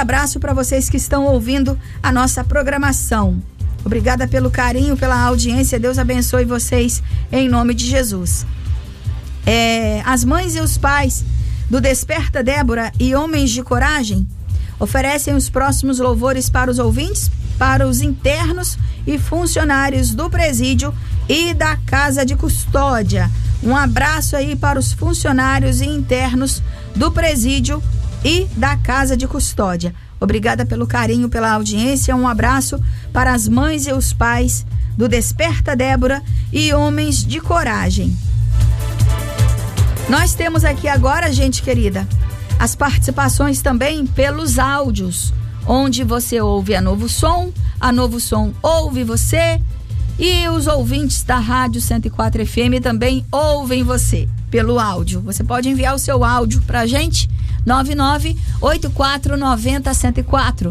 abraço para vocês que estão ouvindo a nossa programação. Obrigada pelo carinho, pela audiência. Deus abençoe vocês em nome de Jesus. As mães e os pais do Desperta Débora e Homens de Coragem oferecem os próximos louvores para os ouvintes, para os internos e funcionários do presídio e da Casa de Custódia. Um abraço aí para os funcionários e internos do presídio e da Casa de Custódia. Obrigada pelo carinho, pela audiência. Um abraço para as mães e os pais do Desperta Débora e Homens de Coragem. Nós temos aqui agora, gente querida, as participações também pelos áudios, onde você ouve a Novo Som ouve você, e os ouvintes da Rádio 104 FM também ouvem você pelo áudio. Você pode enviar o seu áudio pra gente, 9984901004,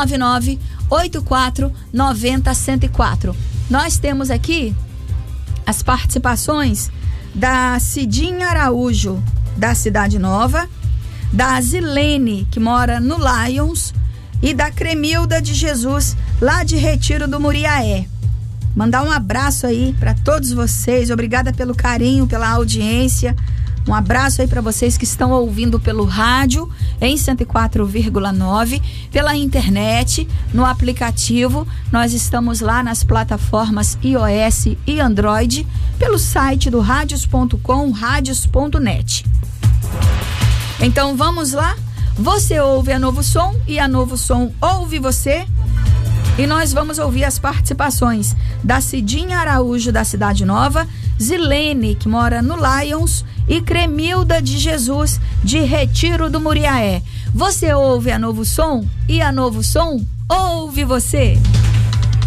9984901004. Nós temos aqui as participações da Cidinha Araújo, da Cidade Nova, da Zilene, que mora no Lions, e da Cremilda de Jesus, lá de Retiro do Muriaé. Mandar um abraço aí para todos vocês. Obrigada pelo carinho, pela audiência. Um abraço aí para vocês que estão ouvindo pelo rádio em 104,9, pela internet, no aplicativo. Nós estamos lá nas plataformas iOS e Android, pelo site do radios.com, radios.net. Então vamos lá. Você ouve a Novo Som e a Novo Som ouve você. E nós vamos ouvir as participações da Cidinha Araújo, da Cidade Nova, Zilene, que mora no Lions, e Cremilda de Jesus, de Retiro do Muriaé. Você ouve a Novo Som e a Novo Som ouve você.